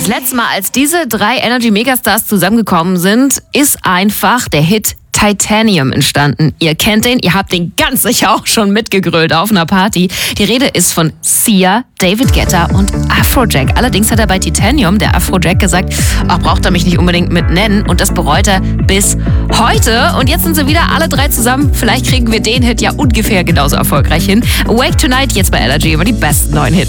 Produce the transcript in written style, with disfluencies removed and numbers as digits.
letzte Mal, als diese 3 Energy Megastars zusammengekommen sind, ist einfach der Hit Titanium entstanden. Ihr kennt den, ihr habt den ganz sicher auch schon mitgegrölt auf einer Party. Die Rede ist von Sia, David Guetta und Afrojack. Allerdings hat er bei Titanium, der Afrojack, gesagt, ach, braucht er mich nicht unbedingt mit nennen. Und das bereut er bis heute. Und jetzt sind sie wieder alle 3 zusammen. Vielleicht kriegen wir den Hit ja ungefähr genauso erfolgreich hin. Awake Tonight, jetzt bei Energy, über die besten neuen Hits.